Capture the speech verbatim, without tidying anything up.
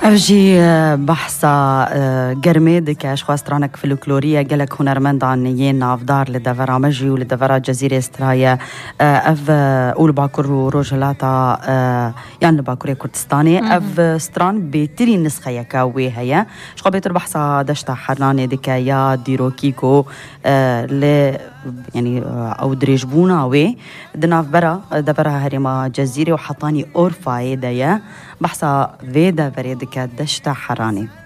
أفجي بحثا جرميدك أشخاص ترانك فلكلورية جالك هنرمند عنيين أفدار لدفرا مجي ولدفرا جزيرة استرايا أف أول باكور روجلاتا يعني باكورية كردستاني أف ستران بتري نسخة يكاوي هيا شخو بيتر بحثا دشتا حراني دكايا ديرو كيكو ل يعني أو دريجبونا وي دناف برا دفرا هريما جزيرة وحطاني أورفا يدايا بحثا فيدا فريدك دشتا حراني